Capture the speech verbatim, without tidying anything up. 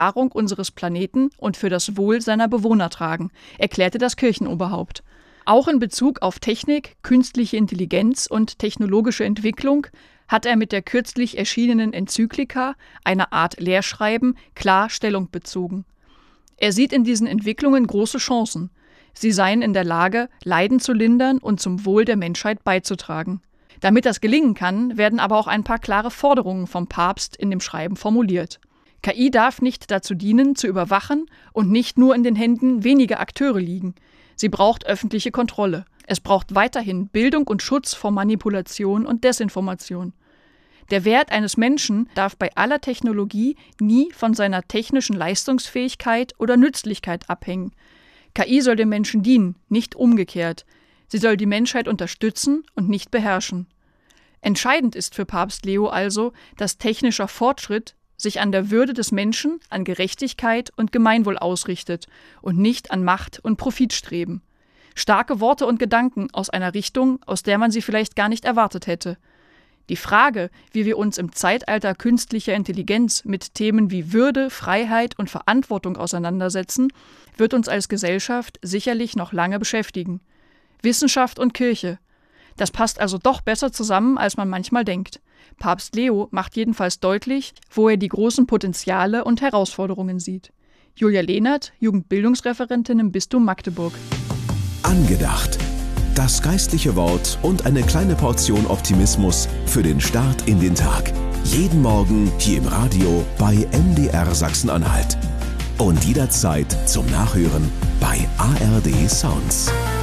Bewahrung unseres Planeten und für das Wohl seiner Bewohner tragen, erklärte das Kirchenoberhaupt. Auch in Bezug auf Technik, künstliche Intelligenz und technologische Entwicklung hat er mit der kürzlich erschienenen Enzyklika, einer Art Lehrschreiben, klar Stellung bezogen. Er sieht in diesen Entwicklungen große Chancen. Sie seien in der Lage, Leiden zu lindern und zum Wohl der Menschheit beizutragen. Damit das gelingen kann, werden aber auch ein paar klare Forderungen vom Papst in dem Schreiben formuliert. K I darf nicht dazu dienen, zu überwachen und nicht nur in den Händen weniger Akteure liegen. Sie braucht öffentliche Kontrolle. Es braucht weiterhin Bildung und Schutz vor Manipulation und Desinformation. Der Wert eines Menschen darf bei aller Technologie nie von seiner technischen Leistungsfähigkeit oder Nützlichkeit abhängen. K I soll dem Menschen dienen, nicht umgekehrt. Sie soll die Menschheit unterstützen und nicht beherrschen. Entscheidend ist für Papst Leo also, dass technischer Fortschritt sich an der Würde des Menschen, an Gerechtigkeit und Gemeinwohl ausrichtet und nicht an Macht und Profitstreben. Starke Worte und Gedanken aus einer Richtung, aus der man sie vielleicht gar nicht erwartet hätte. Die Frage, wie wir uns im Zeitalter künstlicher Intelligenz mit Themen wie Würde, Freiheit und Verantwortung auseinandersetzen, wird uns als Gesellschaft sicherlich noch lange beschäftigen. Wissenschaft und Kirche. Das passt also doch besser zusammen, als man manchmal denkt. Papst Leo macht jedenfalls deutlich, wo er die großen Potenziale und Herausforderungen sieht. Julia Lehnert, Jugendbildungsreferentin im Bistum Magdeburg. Angedacht. Das geistliche Wort und eine kleine Portion Optimismus für den Start in den Tag. Jeden Morgen hier im Radio bei M D R Sachsen-Anhalt. Und jederzeit zum Nachhören bei A R D Sounds.